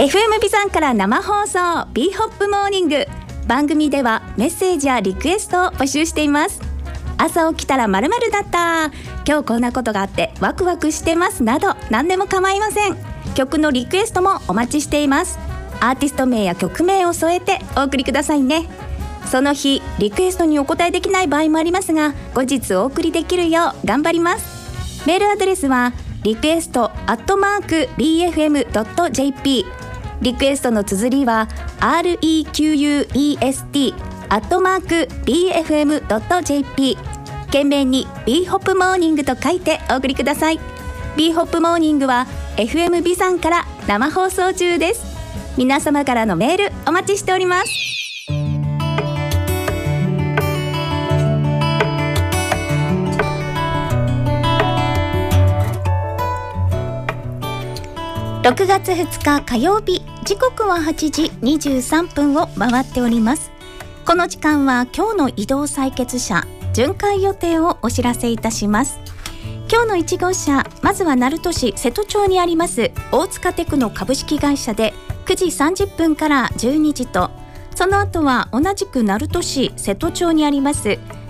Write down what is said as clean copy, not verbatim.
FM ビザンから生放送 B ホップモーニング。番組ではメッセージやリクエストを募集しています。朝起きたら〇〇だった、今日こんなことがあってワクワクしてますなど何でも構いません。曲のリクエストもお待ちしています。アーティスト名や曲名を添えてお送りくださいね。その日リクエストにお答えできない場合もありますが、後日お送りできるよう頑張ります。メールアドレスはリクエスト@bfm.jp、 リクエストの綴りは request@bfm.jp、 懸命に B ホップモーニングと書いてお送りください。 B ホップモーニングは FM ビザンから生放送中です。皆様からのメールお待ちしております。6月2日火曜日、時刻は8時23分を回っております。この時間は今日の移動採血車巡回予定をお知らせいたします。今日の1号車、まずは鳴門市瀬戸町にあります大塚テクノ株式会社で9時30分から12時と、その後は同じく鳴門市瀬戸町にあります